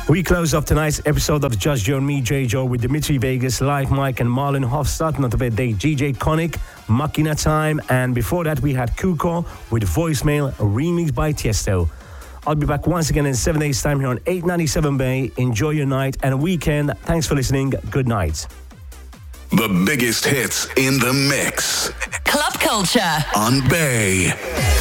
We close off tonight's episode of Just You and Me, J. Joe, with Dimitri Vegas, Live Mike and Marlon Hofstadt, not a bad day, DJ Conic, Machina Time, and before that we had Kuko with Voicemail, remixed by Tiesto. I'll be back once again in 7 days' time here on 897 Bay. Enjoy your night and weekend. Thanks for listening. Good night. The biggest hits in the mix. Club Culture on Bay.